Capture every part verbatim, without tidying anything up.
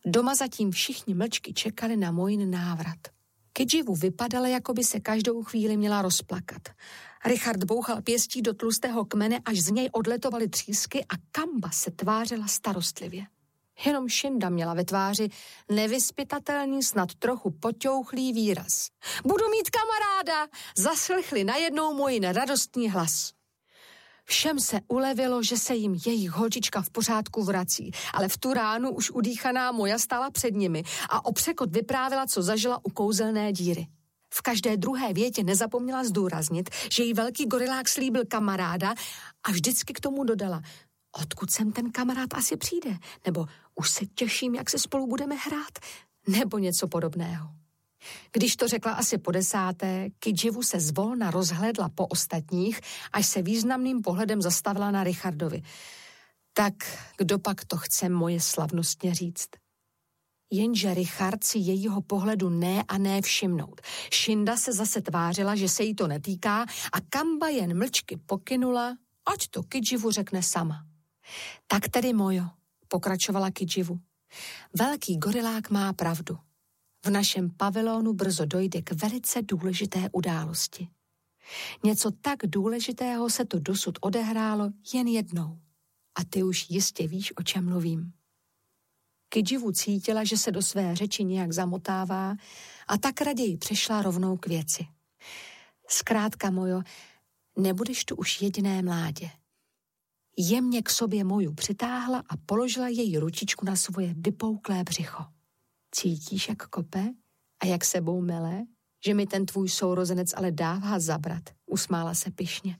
Doma zatím všichni mlčky čekali na můj návrat. Kidživu vypadala, jako by se každou chvíli měla rozplakat. Richard bouchal pěstí do tlustého kmene, až z něj odletovaly třísky a Kamba se tvářila starostlivě. Jenom Šinda měla ve tváři nevyzpytatelný, snad trochu poťouchlý výraz. Budu mít kamaráda, zaslechli najednou můj neradostný hlas. Všem se ulevilo, že se jim jejich holčička v pořádku vrací, ale v tu ránu už udýchaná Moja stála před nimi a o překot vyprávěla, co zažila u kouzelné díry. V každé druhé větě nezapomněla zdůraznit, že jí velký gorilák slíbil kamaráda a vždycky k tomu dodala: odkud sem ten kamarád asi přijde, nebo už se těším, jak se spolu budeme hrát, nebo něco podobného. Když to řekla asi po desáté, Kidživu se zvolna rozhlédla po ostatních, až se významným pohledem zastavila na Richardovi. Tak kdo pak to chce moje slavnostně říct? Jenže Richard si jejího pohledu ne a ne všimnout. Šinda se zase tvářila, že se jí to netýká a Kamba jen mlčky pokynula, ať to Kidživu řekne sama. Tak tedy Mojo, pokračovala Kidživu. Velký gorilák má pravdu. V našem pavilonu brzo dojde k velice důležité události. Něco tak důležitého se tu dosud odehrálo jen jednou. A ty už jistě víš, o čem mluvím. Kidživu cítila, že se do své řeči nějak zamotává a tak raději přešla rovnou k věci. Zkrátka, Mojo, nebudeš tu už jediné mládě. Jemně k sobě Moju přitáhla a položila její ručičku na svoje vypouklé břicho. Cítíš, jak kope a jak sebou mele, že mi ten tvůj sourozenec ale dává zabrat, usmála se pyšně.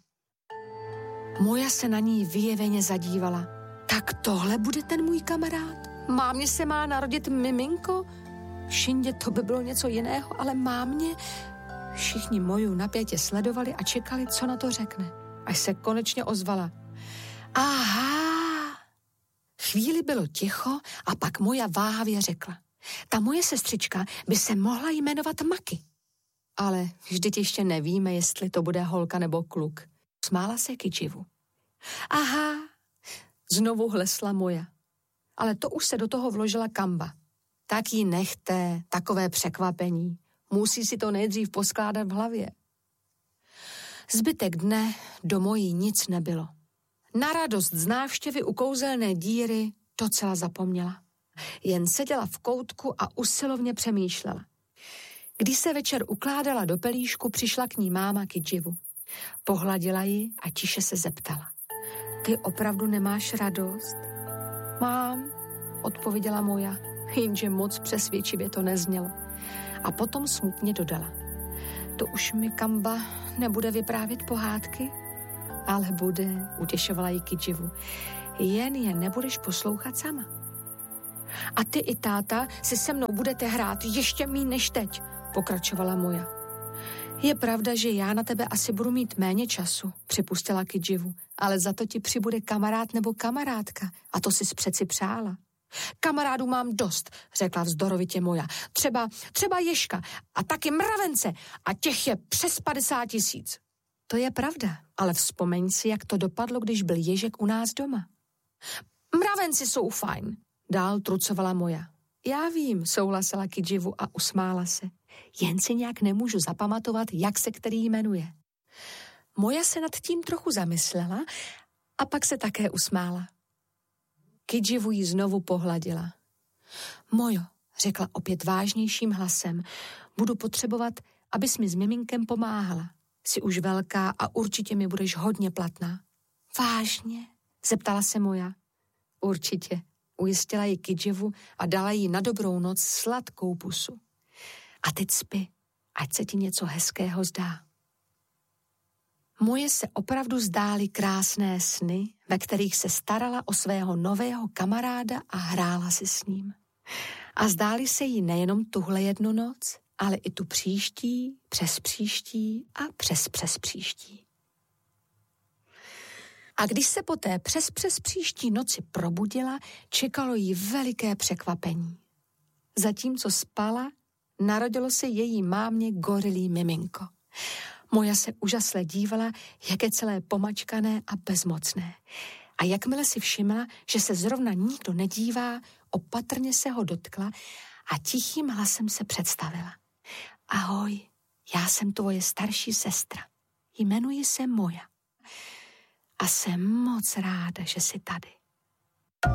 Moja se na ní vyjeveně zadívala. Tak tohle bude ten můj kamarád? Mámě se má narodit miminko? Šindě to by bylo něco jiného, ale mámě... Všichni Moju napětě sledovali a čekali, co na to řekne. Až se konečně ozvala. Aha! Chvíli bylo ticho a pak Moja váhavě řekla. Ta moje sestřička by se mohla jmenovat Maki. Ale vždyť ještě nevíme, jestli to bude holka nebo kluk. Smála se Kidživu. Aha, znovu hlesla Moja. Ale to už se do toho vložila Kamba. Tak jí nechte, takové překvapení. Musí si to nejdřív poskládat v hlavě. Zbytek dne do Mojí nic nebylo. Na radost z návštěvy u kouzelné díry docela zapomněla. Jen seděla v koutku a usilovně přemýšlela. Když se večer ukládala do pelíšku, přišla k ní máma Kidživu. Pohladila ji a tiše se zeptala. Ty opravdu nemáš radost? Mám, odpověděla Moja, jenže moc přesvědčivě to neznělo. A potom smutně dodala. To už mi Kamba nebude vyprávět pohádky? Ale bude, utěšovala ji Kidživu. Jen je nebudeš poslouchat sama. A ty i táta si se mnou budete hrát ještě míň než teď, pokračovala Moja. Je pravda, že já na tebe asi budu mít méně času, připustila Kidživu, ale za to ti přibude kamarád nebo kamarádka a to jsi přeci přála. Kamarádů mám dost, řekla vzdorovitě Moja. Třeba, třeba Ježka a taky mravence a těch je přes padesát tisíc. To je pravda, ale vzpomeň si, jak to dopadlo, když byl Ježek u nás doma. Mravenci jsou fajn, dál trucovala Moja. Já vím, souhlasila Kidživu a usmála se. Jen si nějak nemůžu zapamatovat, jak se který jmenuje. Moja se nad tím trochu zamyslela a pak se také usmála. Kidživu ji znovu pohladila. Mojo, řekla opět vážnějším hlasem, budu potřebovat, abys mi s miminkem pomáhala. Jsi už velká a určitě mi budeš hodně platná. Vážně? Zeptala se Moja. Určitě, ujistila ji Kidživu a dala jí na dobrou noc sladkou pusu. A teď spí, ať se ti něco hezkého zdá. Moje se opravdu zdály krásné sny, ve kterých se starala o svého nového kamaráda a hrála si s ním. A zdály se jí nejenom tuhle jednu noc, ale i tu příští, přes příští a přes přes příští. A když se poté přes přes příští noci probudila, čekalo jí veliké překvapení. Zatímco spala, narodilo se její mámě gorilí miminko. Moja se úžasle dívala, jak je celé pomačkané a bezmocné. A jakmile si všimla, že se zrovna nikdo nedívá, opatrně se ho dotkla a tichým hlasem se představila. Ahoj, já jsem tvoje starší sestra. Jmenuji se Moja. A jsem moc ráda, že jsi tady.